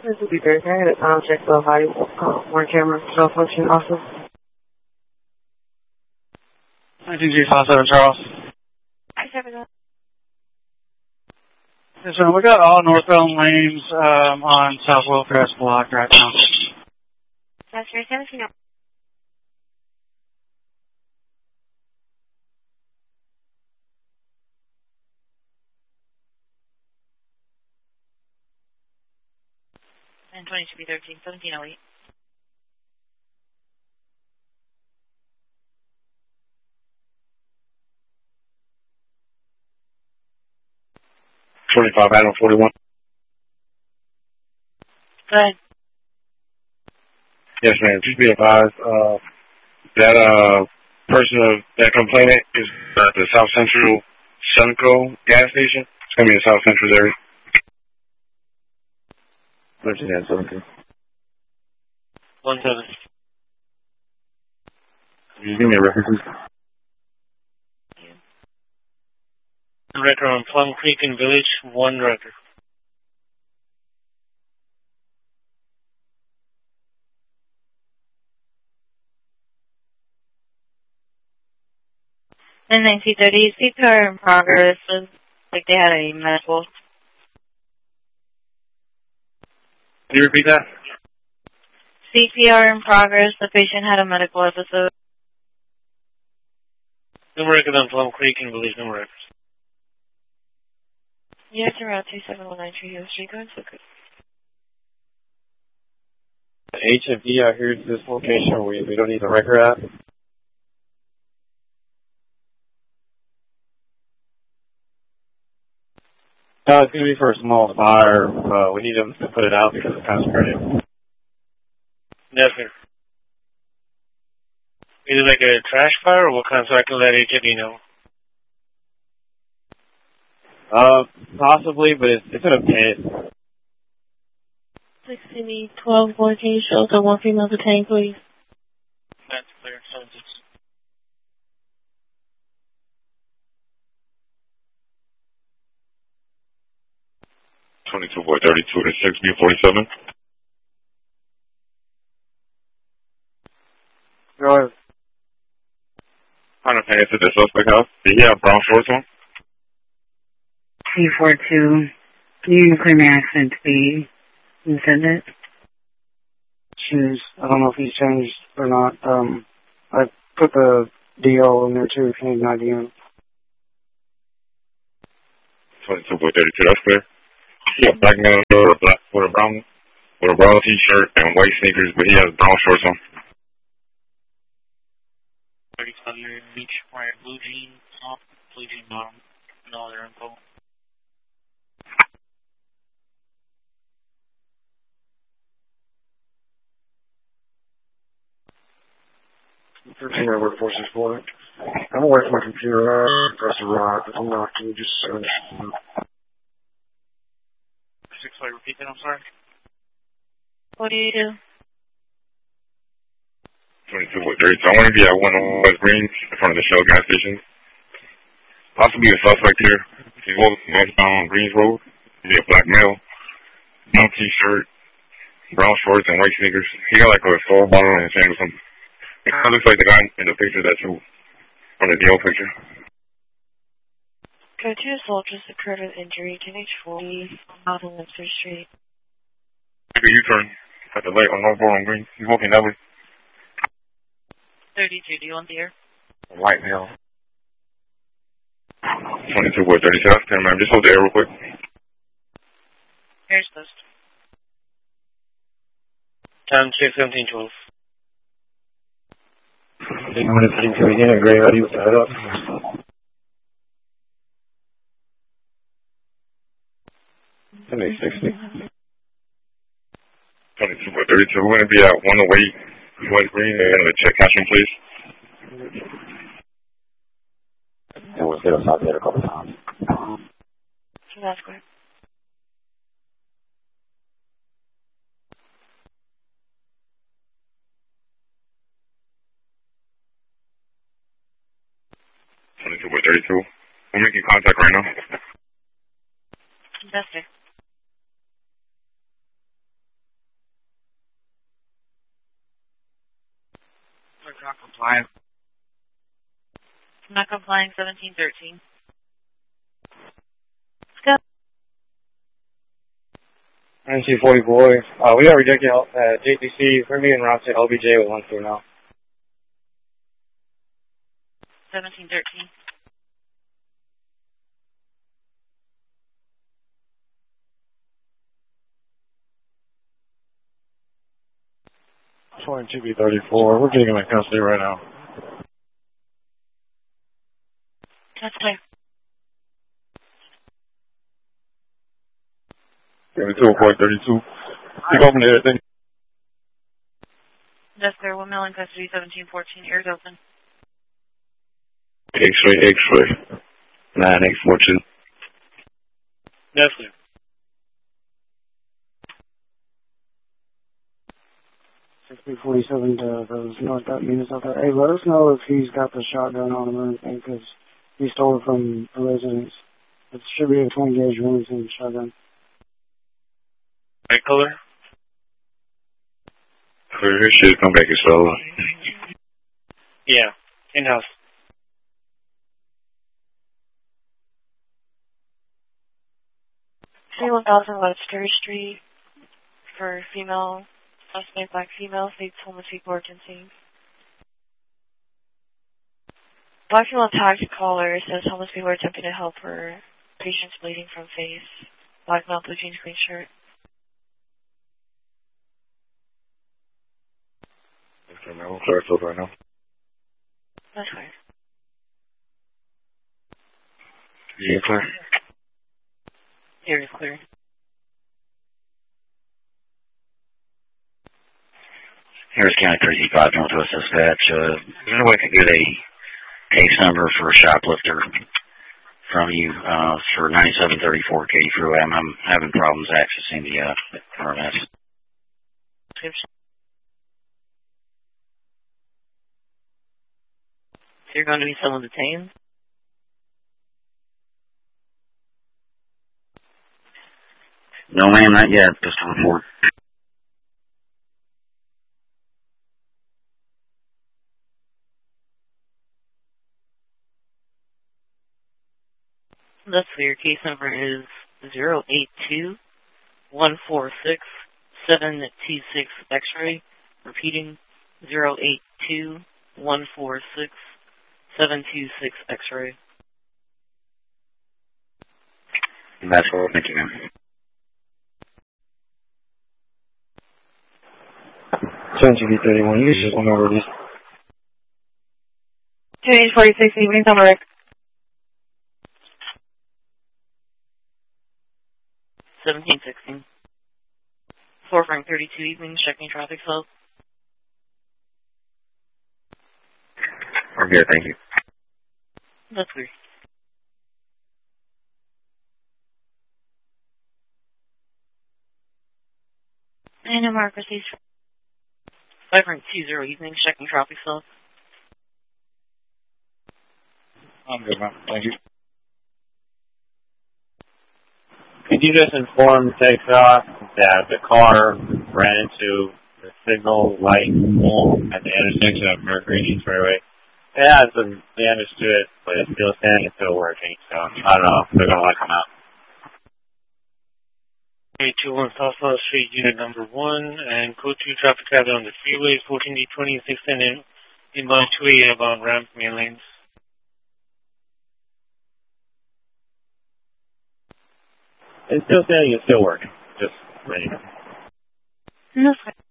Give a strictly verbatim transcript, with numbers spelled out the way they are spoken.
This will be very good. I'll check the body uh, one camera malfunction also. nineteen G five seven Charles. I seven. Yes, sir. We got all northbound lanes um, on South Willcrest blocked right now. That's your seventeen. And twenty should be thirteen, seventeen oh eight. twenty-five, Adam forty-one. Go ahead. Yes, ma'am. Just be advised, uh, that, uh, person, of, that complainant is at the South Central Sunco gas station. It's going to be in the South Central area. thirteen and seventeen. one seven. Can you give me a record, please? Record on Plum Creek and Village, one record. In nineteen thirty, C P R in progress. Looks like they had a medical. Can you repeat that? C P R in progress. The patient had a medical episode. No record on Plum Creek and Village, no records. Yes, around two seven one nine Tree Hill Street. Go ahead, so good. The H and V out here to this location, we, we don't need the record app. Uh, it's going to be for a small fire. Uh, we need them to put it out because it's kind of spreading. Yes, sir. Is it like a trash fire or what kind, so I can let H and V know? Uh, possibly, but it's, it's in a pit. sixty twelve one, can you shelter one female detained, please? That's clear. seven six. twenty-two boy thirty-two to six B forty-seven. Go ahead. Trying to pay it to the suspect house. Did he have brown shorts on? T four two, you claim an accident to be intended? Shoes. I don't know if he's changed or not. Um, I put the D O in there too if you need an I D on. twenty-two boy thirty-two, that's clear. He a black man with a black with a brown with a brown t-shirt and white sneakers, but he has brown shorts on. thirty-five year beach, wearing blue jeans, top, blue jean bottom, no other info. thirteen I work four six four. I'm away from my computer. I press a rock. If I'm not, can you just search? Six, I repeat that, I'm sorry. What do you do? twenty-two boy thirty-two. I want to be at one on West Greens in front of the Shell gas station. Possibly a suspect here. He's walking northbound Greens Road. He's a black male. Brown t-shirt, brown shorts, and white sneakers. He got like a soul bottle in his hand or something. It kind of looks like the guy in the picture that you, from the D O picture. Go to assault just occurred with injury to H forty out on Lipster Street. Take a U-turn at the light on North Bowling Green. He's walking that way. thirty-two, do you want the air? White male. twenty-two boy thirty-seven. Okay, man, just hold the air real quick. Air's closed. Time check seventeen twelve. I'm going to see to begin a gray hoodie with the head up. And a sixty. twenty-two boy thirty-two. We're going to be at one oh eight West Green. They're going to check cashing, please. And we'll get us out there a couple times. That's great. twenty-two boy thirty-two. We're making contact right now. Investor. Not compliant. Not complying, seventeen thirteen. Let's go. N C forty-four. Uh, we got rejected at J T C. We're being routed to L B J with one two now. seventeen thirteen. twenty-two B thirty-four. We're getting him in custody right now. That's clear. seventy-two oh four thirty-two. Pick open everything. That's clear. One male in custody, seventeen fourteen. Ears open. X-ray, X-ray. nine eight four two. That's clear. sixty forty-seven to those North Dot units out there. Hey, let us know if he's got the shotgun on him or anything, because he stole it from a residence. It should be a twenty gauge Remington shotgun. Right color? Clear, his shit come back as well. Yeah, in-house. three one thousand Webster Street for female, suspect black female, states homeless people urgency. Black female attacked caller, says homeless people are attempting to help her. Patient's bleeding from face. Black male, blue jeans, green shirt. Okay, man, we'll clear it right now. That's clear. Yeah, clear. Here is clear. Harris County three five Northwest Dispatch. Uh, is there any way I can get a case number for a shoplifter from you uh, for ninety-seven thirty-four Katy Freeway? I'm, I'm having problems accessing the uh, R M S. So you're going to be someone detained? No, ma'am, not yet. Just a report. That's clear. Your case number is zero eight two one four six seven two six X-ray. Repeating, zero eight two one four six seven two six X-ray. That's all. Thank you, ma'am. twenty B thirty-one. You just went over this. two H forty-six evening, number Rick. seventeen sixteen. four Frank thirty-two evening, checking traffic flow. I'm good, thank you. That's clear. And a mark received. five Frank two zero evening, checking traffic flow. I'm good, ma'am. Thank you. Could you just inform TechSoc that the car ran into the signal light pole at the intersection of Mercury and East Fairway? It has some damage to it, but it's still standing, it's still working, so I don't know if they're going to let them out. eight two one Southwest Street, Unit Number one, and code two traffic pattern on the freeway, fourteen D twenty, six ten in, inbound two A, outbound ramp, main lanes. It's still standing, it's still working. Just ready. No,